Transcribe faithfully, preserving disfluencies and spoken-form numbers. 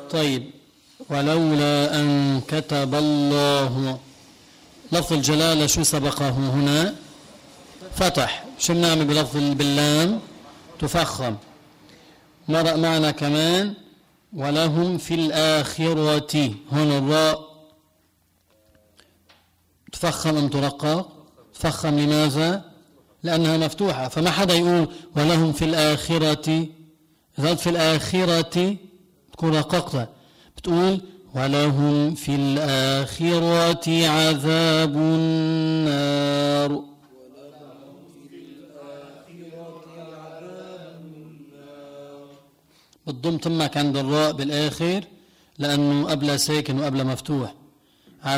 طيب، ولولا أن كتب الله، لفظ الجلالة شو سبقه هنا؟ فتح. شو بنعمل بلفظ باللام؟ تفخم. مرة معنا كمان ولهم في الآخرة، هون الراء تفخم أم ترقق؟ تفخم. لماذا؟ لأنها مفتوحة، فما حدا يقول ولهم في الآخرة. إذا في الآخرة تكون رققتها، بتقول ولهم في الآخرة عذاب النار. بتضم تمك عند الراء بالآخر لأنه قبل ساكن وقبل مفتوح.